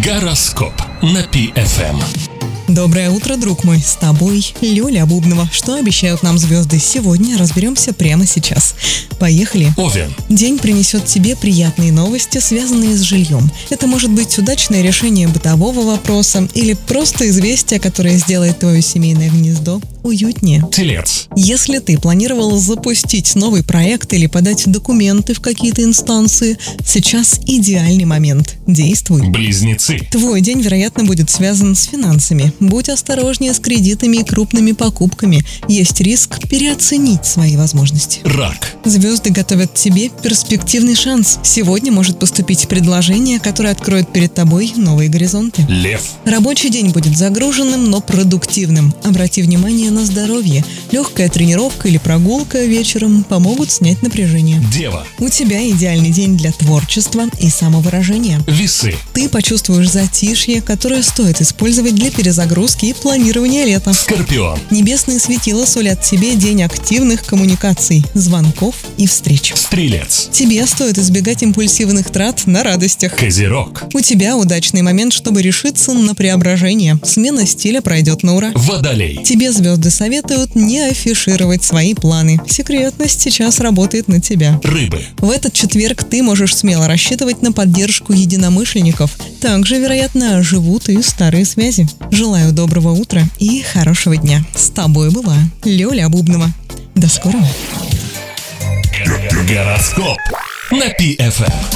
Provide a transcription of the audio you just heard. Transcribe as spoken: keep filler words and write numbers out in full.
Гороскоп на Пи эф эм. Доброе утро, друг мой, с тобой Лёля Бубнова. Что обещают нам звезды сегодня, разберемся прямо сейчас. Поехали. Овен. День принесет тебе приятные новости, связанные с жильем. Это может быть удачное решение бытового вопроса или просто известие, которое сделает твое семейное гнездо уютнее. Телец. Если ты планировал запустить новый проект или подать документы в какие-то инстанции, сейчас идеальный момент. Действуй. Близнецы. Твой день, вероятно, будет связан с финансами. Будь осторожнее с кредитами и крупными покупками. Есть риск переоценить свои возможности. Рак. Звезды готовят тебе перспективный шанс. Сегодня может поступить предложение, которое откроет перед тобой новые горизонты. Лев. Рабочий день будет загруженным, но продуктивным. Обрати внимание на здоровье. Легкая тренировка или прогулка вечером помогут снять напряжение. Дева. У тебя идеальный день для творчества и самовыражения. Весы. Ты почувствуешь затишье, которое стоит использовать для перезагрузки и планирования лета. Скорпион. Небесные светила сулят тебе день активных коммуникаций, звонков и встреч. Стрелец. Тебе стоит избегать импульсивных трат на радостях. Козерог. У тебя удачный момент, чтобы решиться на преображение. Смена стиля пройдет на ура. Водолей. Тебе звезды советуют не афишировать свои планы. Секретность сейчас работает на тебя. Рыбы. В этот четверг ты можешь смело рассчитывать на поддержку единомышленников. Также, вероятно, живут и старые связи. Желаю доброго утра и хорошего дня. С тобой была Лёля Бубнова. До скорого. Гороскоп на Пи эф эм.